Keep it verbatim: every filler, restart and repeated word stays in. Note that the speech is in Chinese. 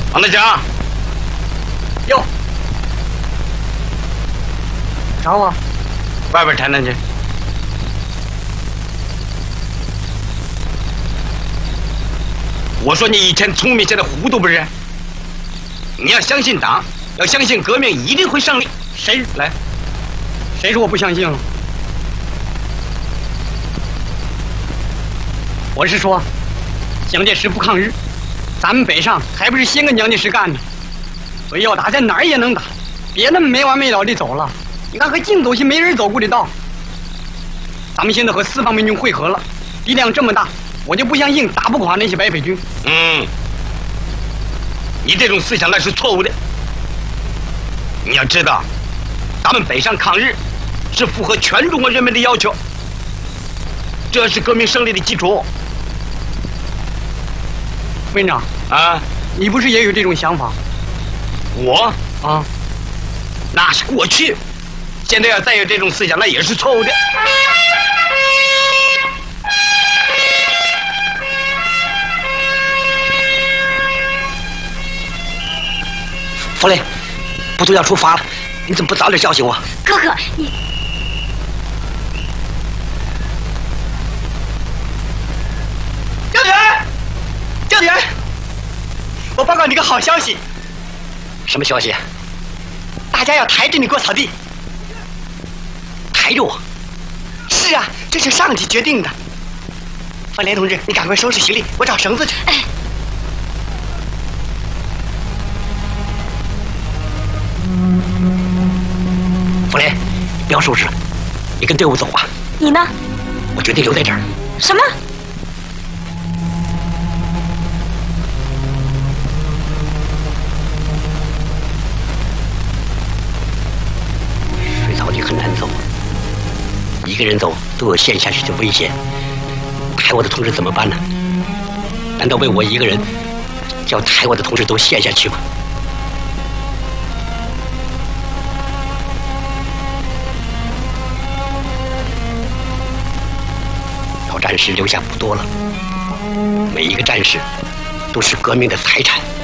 王大强， 哟，找我？ 外边谈谈去。我说你以前聪明，现在糊涂不是？你要相信党，要相信革命一定会胜利。 谁来？谁说我不相信了？我是说，蒋介石不抗日，咱们北上还不是先跟蒋介石干的，所以要打在哪儿也能打，别那么没完没了的走了。你看，和净走些没人走过的道。咱们现在和四方面军会合了，力量这么大，我就不相信打不垮那些白匪军。 嗯，你这种思想那是错误的。你要知道，咱们北上抗日是符合全中国人民的要求，这是革命胜利的基础。 副营长啊， 你不是也有这种想法？ 我啊， 那是过去，现在要再有这种思想，那也是错误的。 弗雷，部队要出发了，你怎么不早点叫醒我？ 哥哥，你教员，教员，我报告你个好消息， 什么消息？ 大家要抬着你过草地。 抬着我？ 是啊，这是上级决定的。范连同志，你赶快收拾行李，我找绳子去。 哎。 弗雷，不要收拾了，你跟队伍走吧。 你呢？ 我决定留在这儿。 什么？ 水草地很难走，一个人走都有陷下去的危险。抬我的同志怎么办呢？难道为我一个人叫抬我的同志都陷下去吗？老战士留下不多了，每一个战士都是革命的财产。